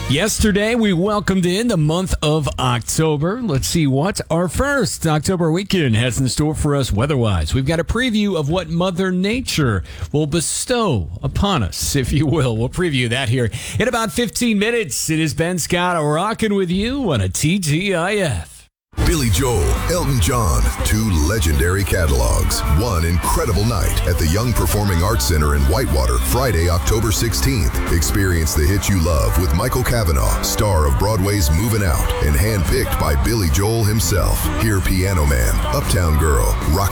Yesterday, we welcomed in the month of October. Let's see what our first October weekend has in store for us weather-wise. We've got a preview of what Mother Nature will bestow upon us, if you will. We'll preview that here in about 15 minutes. It is Ben Scott rocking with you on a TGIF. Billy Joel, Elton John, two legendary catalogs, one incredible night at the Young Performing Arts Center in Whitewater, Friday, October 16th. Experience the hit you love with Michael Cavanaugh, star of Broadway's Moving Out, and handpicked by Billy Joel himself. Hear Piano Man, Uptown Girl, Rock